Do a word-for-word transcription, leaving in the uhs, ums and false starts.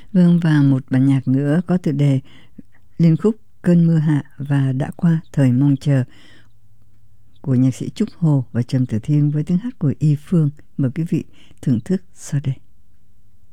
Vâng, và một bản nhạc nữa có tựa đề liên khúc Cơn mưa hạ và Đã qua thời mong chờ của nhạc sĩ Trúc Hồ và Trầm Tử Thiên với tiếng hát của Y Phương. Mời quý vị thưởng thức sau đây.